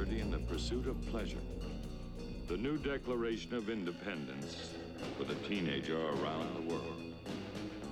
humanity in the pursuit of pleasure. The new Declaration of Independence for the teenager around the world.